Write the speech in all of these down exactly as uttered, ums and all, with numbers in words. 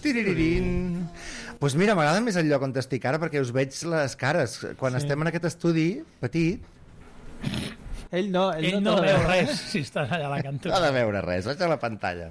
Tiriririn. Pues mira, m'agrada més el lloc on estic ara perquè us veig les cares. Quan sí. estem en aquest estudi petit... Ell no, ell, ell no, no veu res. res si estàs allà a la cantonada. No ha de veure res, vaig a la pantalla.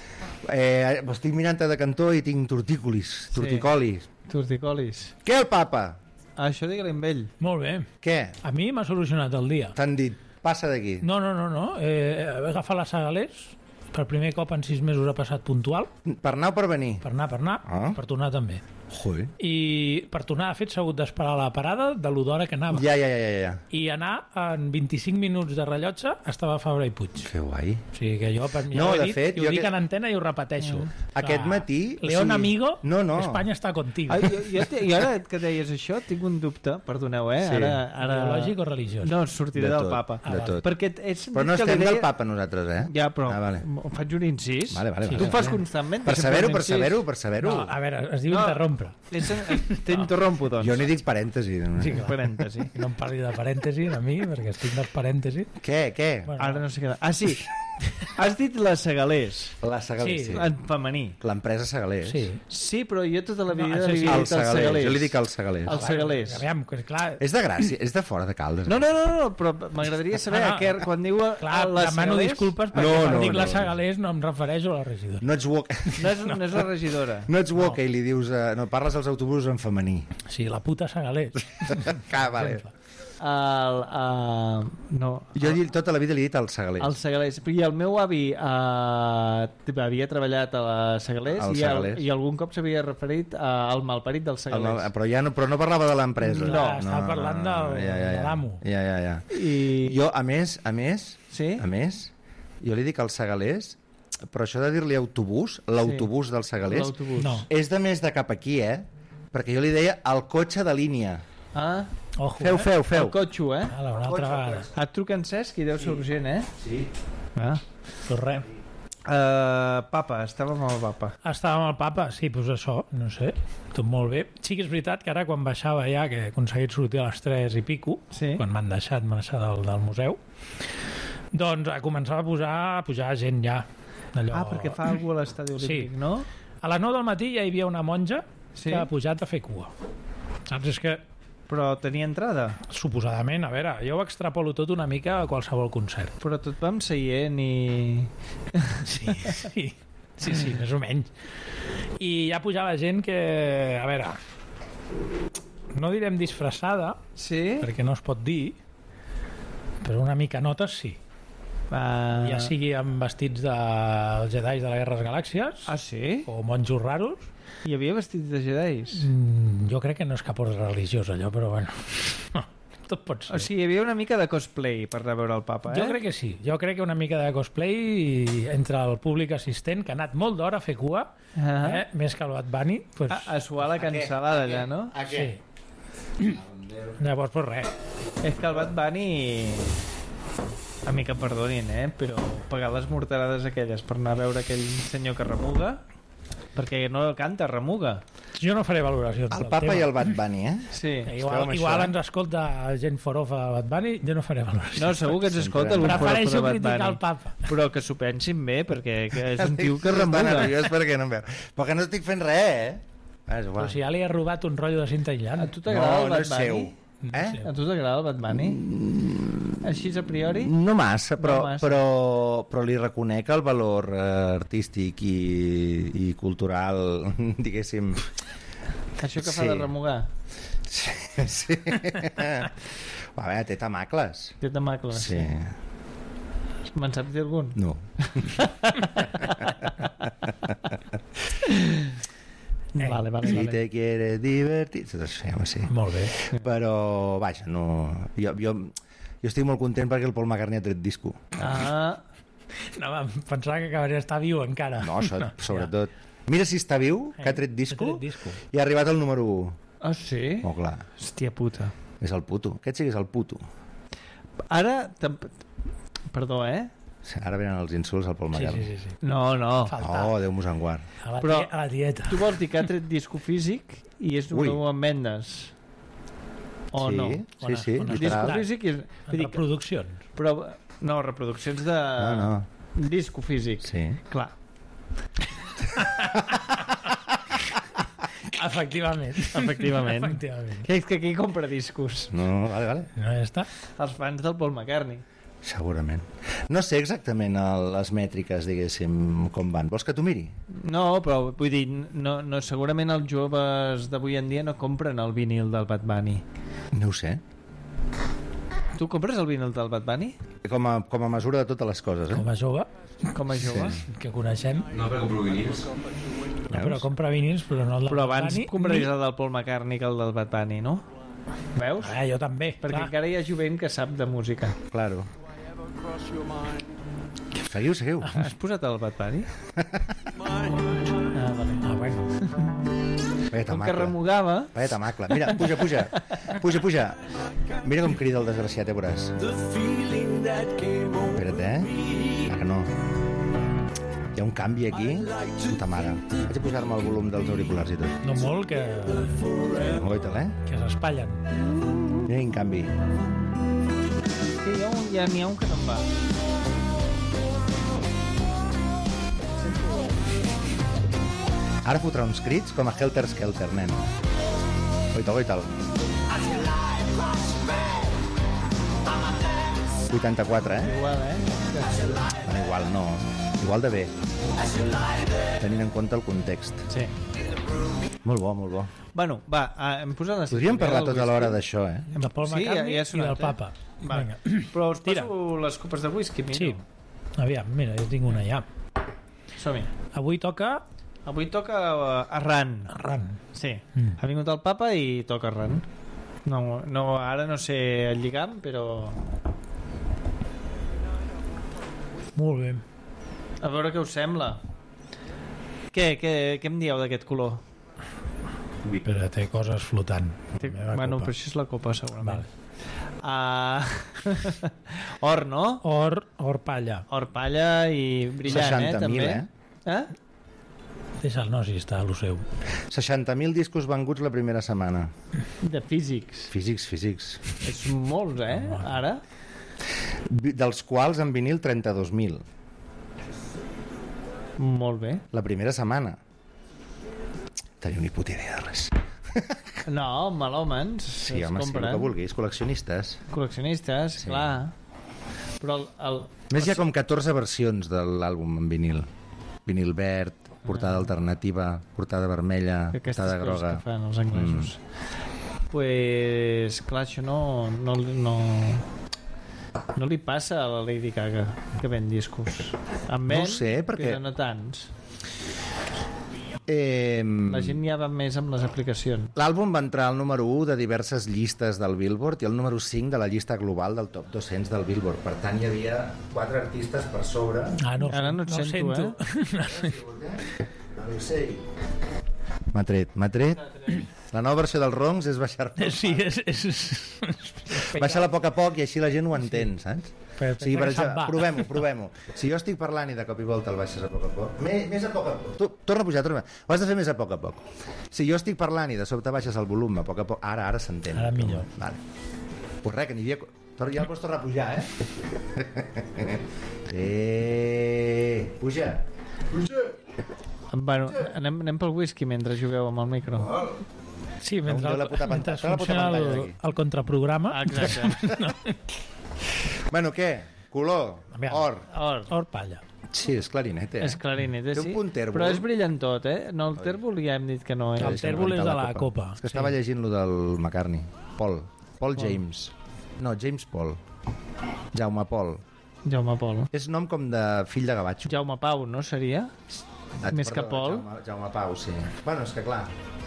Eh, estic mirant de cantó i tinc tortícolis, torticolis. Sí. Torticolis. Què el papa? Ah, això digue-li amb ell. Molt bé. Què? A mi m'ha solucionat el dia. T'han dit, passa d'aquí. No, no, no, no. Eh, he agafat les Segalers. Per primer cop en sis mesos ha passat puntual. Per anar o per venir? Per anar, per anar. Ah. Per tornar també. Joi. I per tornar, de fet, s'ha hagut d'esperar a la parada de l'hora que anava. Ja, ja, ja, ja. I anar en vint-i-cinc minuts de rellotge estava a Fabra i Puig. Que guai. O sigui que jo, per mi, No, ho he de dit, fet, i ho jo dic que- en antena i ho repeteixo. Mm. Aquest matí, o León, sigui- amigo, No, no. Espanya està contigo. Ah, jo, jo, te- jo ara que deies això tinc un dubte, perdoneu, eh? Sí. Ara, ara... Ideològic o religiós? No, sortiré De del tot, papa. de tot. Perquè és Però no que li estem deia- del papa nosaltres, eh? Ja, però Ah, vale. em faig un incís. Vale, vale, Tu vale, ho fas vale. constantment. Per que saber-ho, sempre per un incís. saber-ho, per saber-ho. No, a veure, es diu No. interrompre. És, t'interrompo, doncs. Jo n'hi dic parèntesi. Sí, clar. Parèntesi. No em parli de parèntesis a mi, perquè estic dels parèntesis. Què, què? Bueno, Ara no sé què... Ah, sí. Has dit les Segalers, La Segalés, Sí. sí. en femení. L'empresa Segalés. Sí. Sí, però jo tota la vida No, això li sí. he El dit els Segalés. Segalers. Jo li dic el Segalés. Els Segalers. Aviam, que clar... És de Gràcia, és de fora de Caldes. No, no, no, no, però m'agradaria saber Ah, a què, quan diu a, Clar, a les demano Segalers, disculpes perquè No, quan no, dic no, la no. Segalers no em refereixo a la regidora. No ets woke, no és, no és la regidora. no ets woke i li dius... Eh, no, parles als autobusos en femení. Sí, la puta Segalers. Ah, vale. El, uh, no, Jo he- tota la vida li he dit el Segalés. el Segalers. I el meu avi uh, havia treballat a la Segalers Al i, el, Segalers. i algun cop s'havia referit uh, al malparit del El, Segalers. el, però, ja no, però no parlava de l'empresa. No, estava parlant del- ja, ja, de ja. l'amo. Ja, ja, ja. I... Jo, a més, a més, Sí? a més, jo li dic al Segalés, però això de dir-li autobús, l'autobús del Segalés, L'autobús. No. és de més de cap aquí, eh? Perquè jo li deia el cotxe de línia. Ah, Ojo, Feu, eh? feu, el feu. cotxo, eh? Ala, una altra vegada. Et truca en Cesc i deu ser urgent, eh? Sí. Ah. Doncs res. Uh, papa, estàvem amb el papa. Estava amb el papa, sí, doncs això, no sé, tot molt bé. Sí que és veritat que ara quan baixava ja, que he aconseguit sortir a les tres i pico, Sí. quan m'han deixat marxar del, del museu, doncs començava a posar, a pujar gent ja. Allò... Ah, perquè fa alguna cosa a l'estadi olímpic, Sí. no? A les nou del matí ja hi havia una monja Sí. que ha pujat a fer cua. Saps? És que, Però tenia entrada. suposadament, a veure, jo ho extrapolo tot una mica a qualsevol concert. Però tot va amb seient i... Sí, sí, sí, sí, més o menys. I ja pujava gent que, a veure, no direm disfressada, Sí? perquè no es pot dir, però una mica notes sí. Uh... Ja sigui amb vestits de Jedi de la Guerra de les Galàxies Ah, sí? o monjos raros. Hi havia vestits de jedis? Mm, jo crec que no és cap ordre religiós allò, però bueno, tot pot ser. O sigui, hi havia una mica de cosplay per anar a veure el papa, eh? Jo crec que sí, jo crec que una mica de cosplay entre el públic assistent, que ha anat molt d'hora a fer cua, Ah. eh? més que el Bad Bunny, pues, A, a suar la cancel·lada allà, no? A què? sí. Llavors, pues res. És que el Bad Bunny... A mi que em perdonin, eh? Però pagar les morterades aquelles per anar a veure aquell senyor que remuga, perquè no canta, remuga. Jo no faré valoracions El del papa tema. i el Bad Bunny, eh? Sí. Igual, amb igual això, eh? ens escolta gent forofa de Bad Bunny, jo no faré valoracions. No, segur que ens escolta algun fora Prefereixo de Bad criticar Bunny. el papa. Però que s'ho pensin bé, perquè que és un tio que Està remuga. nerviós perquè no em veu. Però que no estic fent res, eh? Ah, és igual. Però si ja li he robat un rotllo de cinta aïllant. A tu t'agrada No, el no Bad és Bunny? seu. Eh? A tu t'agrada el Bad Bunny? Així a priori? No massa, però, No massa. Però, però li reconec el valor eh, artístic i, i cultural, diguéssim. Això que Sí. fa de remugar. Sí, sí. A veure, té tamacles. Té tamacles. Sí. Me'n saps dir algun? No. Vale, vale, Si vale. te quieres divertir... Tot això, ja sí. Molt bé. Però, vaja, no... Jo, jo, jo estic molt content perquè el Paul McCartney ha tret disco. Ah, No, pensava que acabaria d'estar viu encara. No, això, sobretot. Mira si està viu, que ha tret disco, Ha tret disco. i ha arribat al número u. ah sí? Oh, clar, Hòstia puta. és el puto. Aquest sí que és el puto. Ara... tamp- Perdó, eh? Ara venen els insults al Paul Sí, McCartney. Eh? sí, sí, sí. No, no. Falta. Oh, Déu mos en guard. A la, Però- tie, a la tieta. Tu vols dir que ha tret disco físic i és Ui. número u amb vendes? O sí, no? sí, Bona- sí, bona Disco literal. escolta. físic és... En Vull dir que, reproduccions. però, no, reproduccions de... No, no. Disco físic. Sí. Clar. Efectivament. Efectivament. Efectivament. Que és que aquí compra discos. No, vale, vale. No, ja està. Els fans del Paul McCartney. Segurament. No sé exactament el, les mètriques, diguéssim, com van. Vols que t'ho miri? No, però vull dir, no, no, segurament els joves d'avui en dia no compren el vinil del Bad Bunny. No ho sé. Tu compres el vinil del Bad Bunny? Com a, com a mesura de totes les coses, eh? Com a jove, Com a jove? Sí. que coneixem, No, però compro vinils. no, però compra vinils, però no el del Però abans Bad Bunny, compraries ni- el del Paul McCartney que el del Bad Bunny, no? Veus? Ah, jo també, Perquè clar. encara hi ha jovent que sap de música. Claro. Seguiu, seguiu. Has posat el Bad Bunny? Ah, vale. Ah, bueno. Vaya Com que tamacle. remugava... Vaya tamacle. Mira, puja, puja. Puja, puja. Mira com crida el desgraciat, ja veuràs. Espera't, eh? Ara no. Hi ha un canvi aquí. Puta mare. Vaig a posar-me el volum dels auriculars i tot. No molt, que, Oita-l, eh? que s'espatllen. Mira quin canvi. Que hi ha un, ja n'hi ha un que no em va. Ara fotrà uns crits com a Helter Skelter, nen. Oita-l, oita-l. vuitanta-quatre, eh? Igual, eh? Bueno, igual no. Igual de bé. Tenint en compte el context. Sí. Molt bo, molt bo. Bueno, va, ah, hem posat la... Podríem parlar tota l'hora d'això, eh? Amb el Paul Sí, McCartney ja- ja ha sonat, i del eh? Papa. Va. Vinga. Però us Tira. passo les copes de whisky, mira. Sí. Aviam, mira, jo tinc una ja. Som-hi. Avui toca Avui toca uh, Arran. Arran. Sí. Mm. Ha vingut el papa i toca Arran. No, no, ara no sé el lligam, però... Molt bé. A veure què us sembla. Què, què, què em dieu d'aquest color? Però té coses flotant. Té- La meva Bueno, copa. però això és la copa, segurament. Vale. Uh... Or, no? Or, or palla. Or palla i brillant, eh? seixanta mil, També. eh? Eh? Deixa'l, no, si està a lo seu. seixanta mil discos venguts la primera setmana. De físics. Físics, físics. És molts, eh? Ara. Vi- Dels quals en vinil trenta-dos mil. Molt bé. La primera setmana. Teniu ni puta idea de res. No, melòmens. Sí, es home, sí, el compren. que vulguis. Col·leccionistes. Col·leccionistes, Sí. clar. Però el... el... Més hi ha com catorze versions de l'àlbum en vinil. Vinil verd, portada alternativa, portada vermella, Aquestes portada coses groga. que fan els anglesos. Mm. Pues, clar, això no, no, no, no li passa a la Lady Gaga, que ven discos. En No ven, ho sé, perquè- però no tants. Eh, La gent ja va més amb les aplicacions. L'àlbum va entrar al número u de diverses llistes del Billboard i al número cinc de la llista global del top dos-cents del Billboard. Per tant, hi havia quatre artistes per sobre. Ah, no, Ara no et no sento, No ho sé. M'ha tret, m'ha tret. La nova versió dels roncs és baixar-la. Sí, és... és, és... Baixa-la a poc a poc i així la gent ho entén, saps? Per- O sigui, per perquè se'n exemple, va. provem-ho, provem-ho. Si jo estic parlant i de cop i volta el baixes a poc a poc... Més, més a poc a poc. Tu, torna a pujar, torna. Ho has de fer més a poc a poc. Si jo estic parlant i de sobte baixes el volum a poc a poc... Ara, ara s'entén. Ara millor. Vale. Pues res, que n'hi havia... Tor- Ja el pots tornar a pujar, eh? Eh... Puja. Bueno, anem, anem pel whisky mentre jugueu amb el micro. Sí, mentre, Treu la puta el, mentre pantalla, treu la puta funciona pantalla el, d'aquí. el contraprograma. Ah, exacte. Bueno, què? Color, Aviam. or. Or. Or palla. Sí, és clarinete. És clarinete, Té un sí. punt tèrbol. Però és brillant tot, eh? No, el tèrbol ja hem dit que no és. El tèrbol és de la copa. És que estava llegint lo del McCartney. Paul. Paul James. No, James Paul. Jaume Paul. Jaume Pol. És nom com de fill de gavatxo. Jaume Pau, no seria? Ah, més que Paul. Jaume, Jaume Pau, sí. Bueno, és que clar.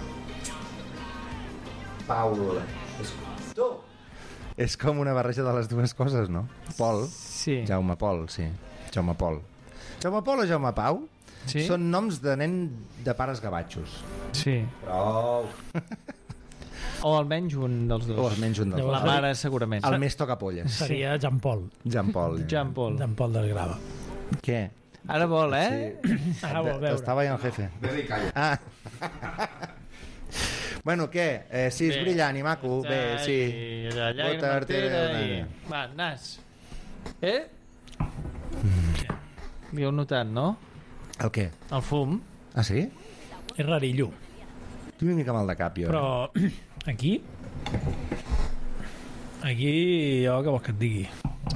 Paul. És... Tu! És com una barreja de les dues coses, no? Paul. Sí. Jaume Pol, sí. Jaume Pol. Jaume Pol o Jaume Pau Sí? són noms de nen de pares gavatxos. Sí. Prou. O almenys un dels dos. O almenys un dels La dos. mare, segurament. El més tocapolles. Seria Jean Paul. Jean Paul. Jean Paul. Jean Paul del Grava. Què? Ara vol, eh? Ara vol veure. Estava ahí el jefe. Bebe i calla. Ah. Bueno, què? Eh, sí, és Bé. brillant i maco. Bé, sí. I la llàgrima Water, entera té- i... Va, nas. Eh? Li heu notat, no? El què? El fum. Ah, sí? És rarillo. Tinc una mica mal de cap, jo. Però aquí... Aquí, jo què vols que et digui?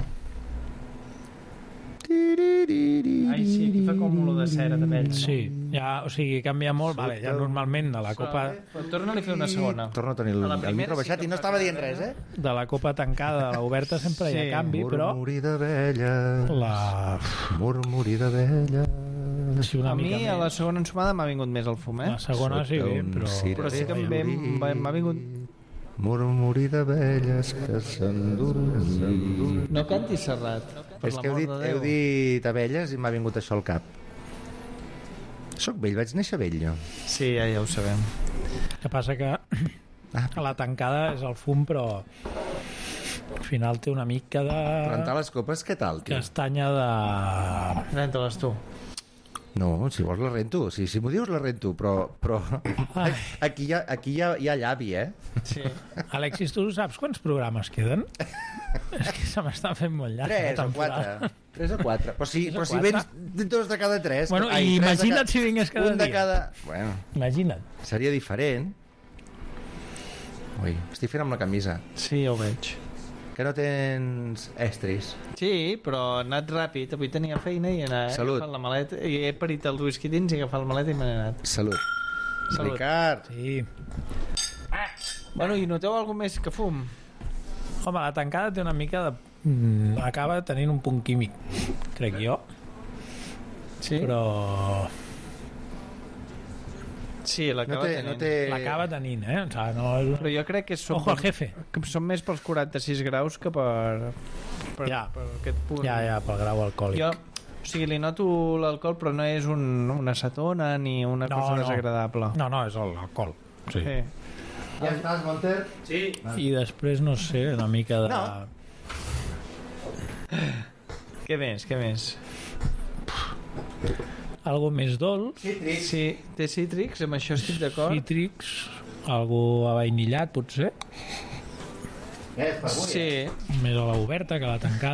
Ai, sí, aquí fa com olor de cera d'abella. Sí, ja, o sigui, canvia molt. Vale, ja normalment a la copa... Torna-li a fer una segona. Torno a tenir el, A la el primera micro sí baixat que i no em fa estava dient cada res, eh? De la copa tancada a l'oberta sempre hi Sí. ha canvi, però Murmuri d'abella, la... murmuri d'abella... Sí, una A mi, mica a la més. segona ensumada m'ha vingut més el fum, eh? La segona sí, Sota bé, un però... cirerer Però sí que em ve- m'ha m'ha vingut... Murmuri d'abelles que s'enduren. No cantis, Serrat. Per És que heu l'amor dit, de heu Déu. dit abelles i m'ha vingut això al cap. Soc vell, vaig néixer vell, jo. Sí, ja, ja ho sabem. El que passa que Ah, a la tancada és el fum, però al final té una mica de... rentar les copes, què tal, tio? Castanya de... Renta-les tu. No, si vols la rento. Si, si m'ho dius, la rento, però, però Ai. aquí, hi ha, aquí hi ha, hi ha llavi, eh? Sí. Alexis, tu saps quants programes queden? És que se m'està fent molt llarg. Tres la o temporada. quatre. Tres o quatre. Però si, Tres o però si quatre? vens dos de cada tres... Bueno, ai, i tres de imagina't ca- si vingués cada un de dia. cada... Bueno, Imagina't. seria diferent. Ui, estic fent amb la camisa. Sí, ja ho veig. Que no tens estris. Sí, però he anat ràpid. Avui tenia feina i he anat Salut. agafant la maleta. I he parit el whisky dins i he agafat la maleta i me n'he anat. Salut. Salut. Ricard. Sí. Bueno, i noteu alguna més que fum? Home, la tancada té una mica de... Mm, acaba tenint un punt químic, crec jo. Sí? Però Sí, l'acaba No té- tenint. no té- l'acaba tenint, eh? O sigui, no... Però jo crec que són, Ojo al jefe. que són més pels quaranta-sis graus que per, per, Ja. per aquest punt. Ja, ja, pel grau alcohòlic. Jo, o sigui, li noto l'alcohol, però no és un, una acetona ni una No, cosa no. desagradable. No, no, és l'alcohol. Sí. Sí. Ja estàs, Monter? Sí. I després, no sé, una mica de... No. Què més, què més? Algo més dolç, Cítrics. Sí, té cítrics, amb això estic d'acord. cítrics, algo avainillat, potser, És per avui, eh? Sí, més a la oberta que a la tancada.